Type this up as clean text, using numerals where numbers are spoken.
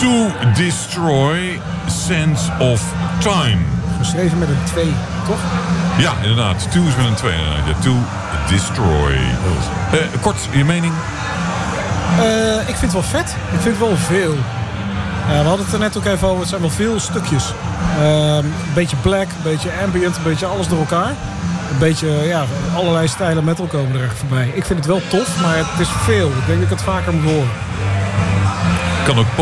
To Destroy Sense of Time. Geschreven met een 2, toch? Ja, inderdaad. To is met een 2. To Destroy. Kort, je mening? Ik vind het wel vet. Ik vind het wel veel. We hadden het er net ook even over. Het zijn wel veel stukjes. Een beetje black, een beetje ambient, een beetje alles door elkaar. Een beetje, allerlei stijlen metal komen er echt voorbij. Ik vind het wel tof, maar het is veel. Ik denk dat ik het vaker moet horen. Kan ook